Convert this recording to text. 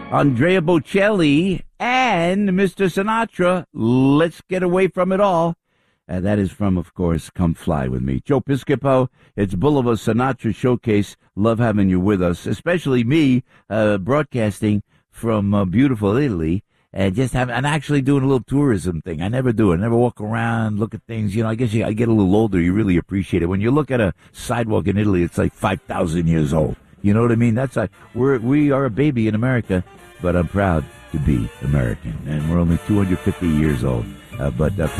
Andrea Bocelli, and Mr. Sinatra. Let's get away from it all. That is from, of course, Come Fly With Me. Joe Piscopo, it's Boulevard Sinatra Showcase. Love having you with us, especially me broadcasting from beautiful Italy. And and actually doing a little tourism thing. I never do it. I never walk around, look at things. I guess I get a little older, you really appreciate it. When you look at a sidewalk in Italy, it's like 5,000 years old. You know what I mean? That's like, we are a baby in America, but I'm proud to be American. And we're only 250 years old. But